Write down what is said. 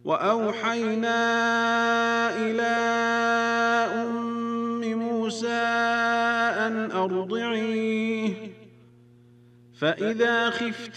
وأوحينا إلى أم موسى أن أرضعيه فإذا خفت